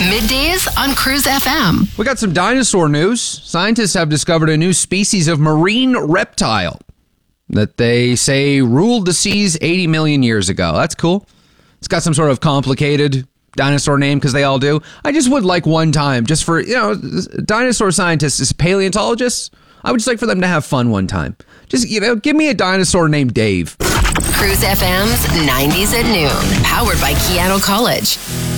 Middays on Cruise FM. We got some dinosaur news. Scientists have discovered a new species of marine reptile that they say ruled the seas 80 million years ago. That's cool. It's got some sort of complicated dinosaur name because they all do. I just would like one time, just for, dinosaur scientists, as paleontologists, I would just like for them to have fun one time. Just, give me a dinosaur named Dave. Cruise FM's 90s at noon, powered by Keano College.